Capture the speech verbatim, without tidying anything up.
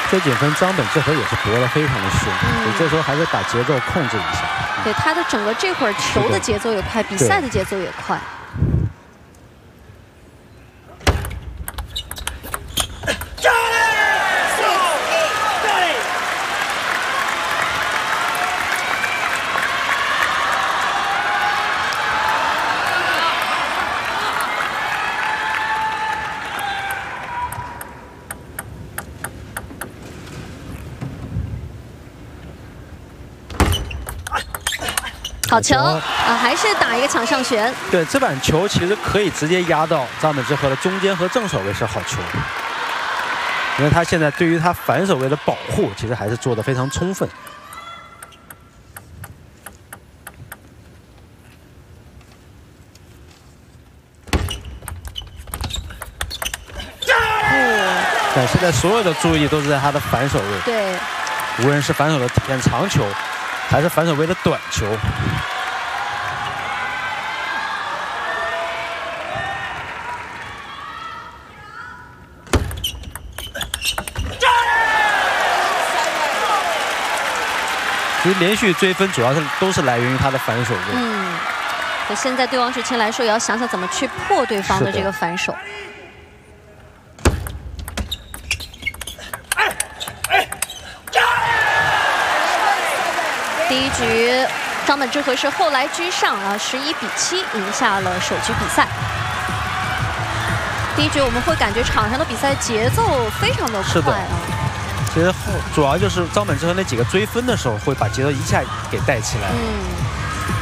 这几分张本智和也是搏得非常的凶， 嗯、 所以这时候还是把节奏控制一下。 对他的整个这会儿球的节奏也快，比赛的节奏也快。好球啊！还是打一个抢上旋。 对，这板球其实可以直接压到张本智和的中间和正手位是好球，因为他现在对于他反手位的保护，其实还是做得非常充分。对，现在所有的注意力都是在他的反手位。 对， 无论是反手的偏长球，还是反手位的短球。其实连续追分主要是都是来源于他的反手位。 嗯，所以现在对王楚钦来说，也要想想怎么去破对方的这个反手。第一局，张本智和是后来居上啊，十一比七赢下了首局比赛。第一局我们会感觉场上的比赛节奏非常的快啊。 其实后主要就是张本智和那几个追分的时候，会把节奏一下给带起来。 嗯。